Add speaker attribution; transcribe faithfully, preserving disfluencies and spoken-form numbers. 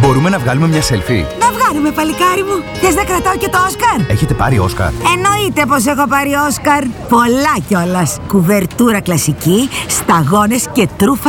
Speaker 1: Μπορούμε να βγάλουμε μια selfie?
Speaker 2: Να βγάλουμε, παλικάρι μου. Θες να κρατάω και το Όσκαρ?
Speaker 1: Έχετε πάρει Όσκαρ?
Speaker 2: Εννοείται πως έχω πάρει Όσκαρ. Πολλά κιόλας. Κουβερτούρα κλασική, σταγόνες και τρούφα